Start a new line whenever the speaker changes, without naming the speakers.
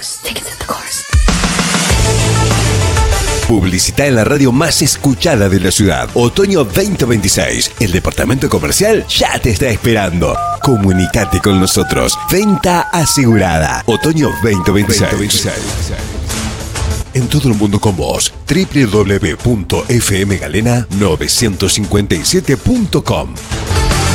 Publicita en la radio más escuchada de la ciudad. Otoño 2026. El departamento comercial ya te está esperando. Comunicate con nosotros. Venta asegurada. Otoño 2026. En todo el mundo con vos. www.fmgalena957.com